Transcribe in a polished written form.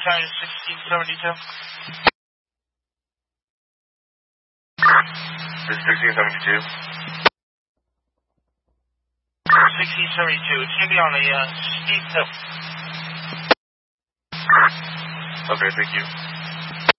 Battalion 1672. This is 1672. 1672. It's going to be on a steep hill. Okay, thank you.